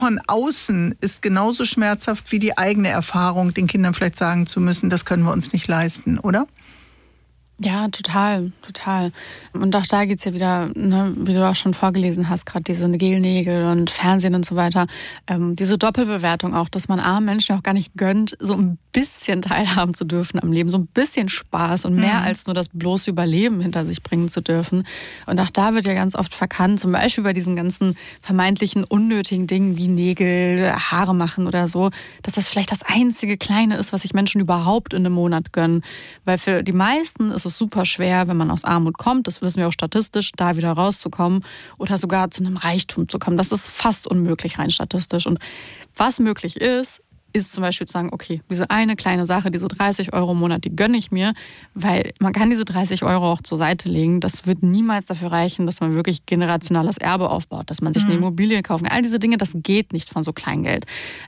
von außen ist genauso schmerzhaft wie die eigene Erfahrung, den Kindern vielleicht sagen zu müssen, das können wir uns nicht leisten, oder? Ja, total. Und auch da geht's ja wieder, ne, wie du auch schon vorgelesen hast, gerade diese Gelnägel und Fernsehen und so weiter. Diese Doppelbewertung auch, dass man armen Menschen auch gar nicht gönnt, so ein bisschen teilhaben zu dürfen am Leben, so ein bisschen Spaß und mehr als nur das bloße Überleben hinter sich bringen zu dürfen. Und auch da wird ja ganz oft verkannt, zum Beispiel bei diesen ganzen vermeintlichen unnötigen Dingen wie Nägel, Haare machen oder so, dass das vielleicht das einzige Kleine ist, was sich Menschen überhaupt in einem Monat gönnen. Weil für die meisten ist es super schwer, wenn man aus Armut kommt, das wissen wir auch statistisch, da wieder rauszukommen oder sogar zu einem Reichtum zu kommen. Das ist fast unmöglich rein statistisch. Und was möglich ist zum Beispiel zu sagen, okay, diese eine kleine Sache, diese 30 Euro im Monat, die gönne ich mir, weil man kann diese 30 Euro auch zur Seite legen. Das wird niemals dafür reichen, dass man wirklich generationales Erbe aufbaut, dass man sich eine Immobilie kaufen kann. All diese Dinge, das geht nicht von so Kleingeld.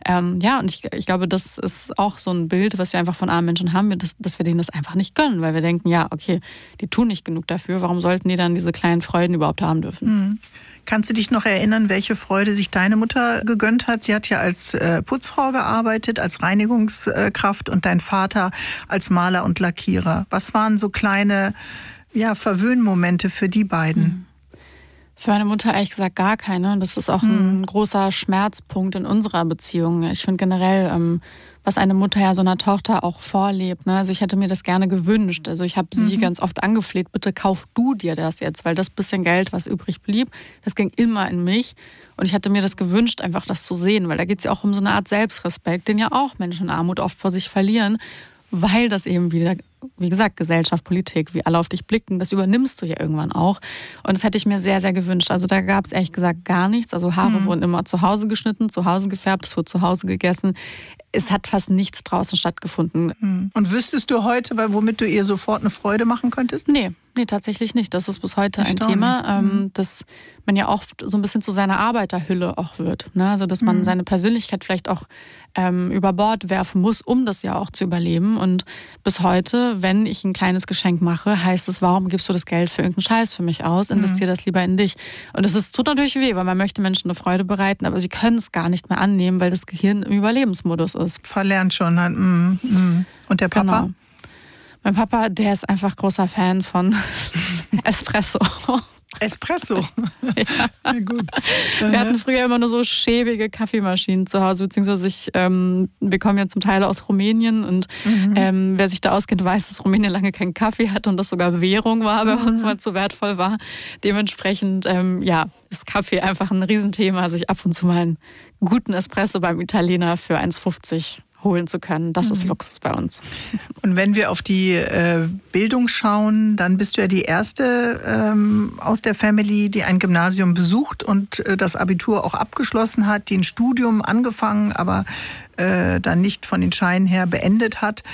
Und ich glaube, das ist auch so ein Bild, was wir einfach von armen Menschen haben, dass wir denen das einfach nicht gönnen, weil wir denken, ja, okay, die tun nicht genug dafür, warum sollten die dann diese kleinen Freuden überhaupt haben dürfen? Kannst du dich noch erinnern, welche Freude sich deine Mutter gegönnt hat? Sie hat ja als Putzfrau gearbeitet, als Reinigungskraft und dein Vater als Maler und Lackierer. Was waren so kleine Verwöhnmomente für die beiden? Für meine Mutter ehrlich gesagt gar keine. Das ist auch ein großer Schmerzpunkt in unserer Beziehung. Ich finde generell, was eine Mutter ja so einer Tochter auch vorlebt. Ne? Also ich hätte mir das gerne gewünscht. Also ich habe sie ganz oft angefleht, bitte kauf du dir das jetzt, weil das bisschen Geld, was übrig blieb, das ging immer in mich. Und ich hätte mir das gewünscht, einfach das zu sehen, weil da geht es ja auch um so eine Art Selbstrespekt, den ja auch Menschen in Armut oft vor sich verlieren, weil das eben wieder, wie gesagt, Gesellschaft, Politik, wie alle auf dich blicken, das übernimmst du ja irgendwann auch. Und das hätte ich mir sehr, sehr gewünscht. Also da gab es ehrlich gesagt gar nichts. Also Haare wurden immer zu Hause geschnitten, zu Hause gefärbt, es wurde zu Hause gegessen. Es hat fast nichts draußen stattgefunden. Und wüsstest du heute, womit du ihr sofort eine Freude machen könntest? Nee, tatsächlich nicht. Das ist bis heute ein Thema, dass man ja oft so ein bisschen zu seiner Arbeiterhülle auch wird. Ne? Also dass man seine Persönlichkeit vielleicht auch über Bord werfen muss, um das ja auch zu überleben. Und bis heute, wenn ich ein kleines Geschenk mache, heißt es, warum gibst du das Geld für irgendeinen Scheiß für mich aus? Investier das lieber in dich. Und es tut natürlich weh, weil man möchte Menschen eine Freude bereiten, aber sie können es gar nicht mehr annehmen, weil das Gehirn im Überlebensmodus ist. Verlernt schon. Und der Papa? Genau. Mein Papa, der ist einfach großer Fan von Espresso. Espresso? Ja. Gut. Wir hatten früher immer nur so schäbige Kaffeemaschinen zu Hause, beziehungsweise wir kommen ja zum Teil aus Rumänien und wer sich da auskennt, weiß, dass Rumänien lange keinen Kaffee hat und das sogar Währung war, bei uns mal zu wertvoll war. Dementsprechend, ist Kaffee einfach ein Riesenthema, sich ab und zu mal einen guten Espresso beim Italiener für 1,50 holen zu können. Das ist Luxus bei uns. Und wenn wir auf die Bildung schauen, dann bist du ja die Erste aus der Family, die ein Gymnasium besucht und das Abitur auch abgeschlossen hat, die ein Studium angefangen, aber dann nicht von den Scheinen her beendet hat.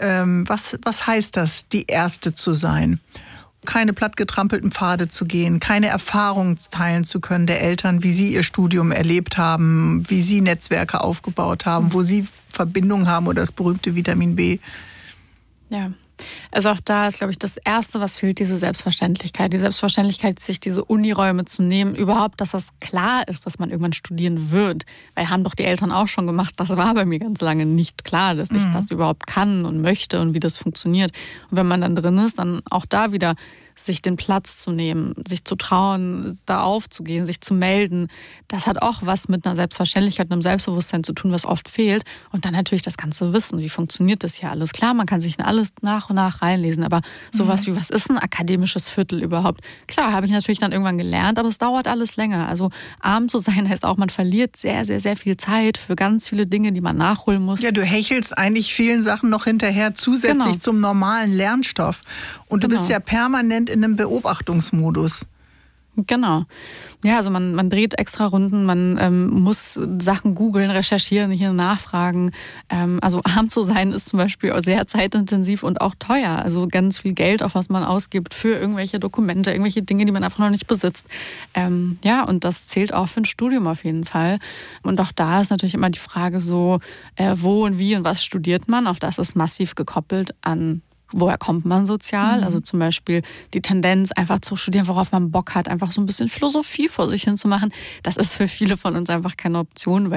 Was heißt das, die Erste zu sein? Keine plattgetrampelten Pfade zu gehen, keine Erfahrungen teilen zu können der Eltern, wie sie ihr Studium erlebt haben, wie sie Netzwerke aufgebaut haben, wo sie Verbindungen haben oder das berühmte Vitamin B. Ja, also auch da ist, glaube ich, das Erste, was fehlt, diese Selbstverständlichkeit. Die Selbstverständlichkeit, sich diese Uniräume zu nehmen. Überhaupt, dass das klar ist, dass man irgendwann studieren wird. Weil haben doch die Eltern auch schon gemacht. Das war bei mir ganz lange nicht klar, dass ich das überhaupt kann und möchte und wie das funktioniert. Und wenn man dann drin ist, dann auch da wieder sich den Platz zu nehmen, sich zu trauen, da aufzugehen, sich zu melden. Das hat auch was mit einer Selbstverständlichkeit und einem Selbstbewusstsein zu tun, was oft fehlt. Und dann natürlich das ganze Wissen. Wie funktioniert das hier alles? Klar, man kann sich in alles nach und nach reinlesen, aber sowas wie, was ist ein akademisches Viertel überhaupt? Klar, habe ich natürlich dann irgendwann gelernt, aber es dauert alles länger. Also arm zu sein heißt auch, man verliert sehr, sehr, sehr viel Zeit für ganz viele Dinge, die man nachholen muss. Ja, du hechelst eigentlich vielen Sachen noch hinterher zusätzlich zum normalen Lernstoff. Und du bist ja permanent in einem Beobachtungsmodus. Genau. Ja, also man dreht extra Runden, man muss Sachen googeln, recherchieren, hier nachfragen. Also arm zu sein ist zum Beispiel auch sehr zeitintensiv und auch teuer. Also ganz viel Geld, auf was man ausgibt für irgendwelche Dokumente, irgendwelche Dinge, die man einfach noch nicht besitzt. Und das zählt auch für ein Studium auf jeden Fall. Und auch da ist natürlich immer die Frage so, wo und wie und was studiert man? Auch das ist massiv gekoppelt an woher kommt man sozial? Also zum Beispiel die Tendenz, einfach zu studieren, worauf man Bock hat, einfach so ein bisschen Philosophie vor sich hin zu machen. Das ist für viele von uns einfach keine Option, weil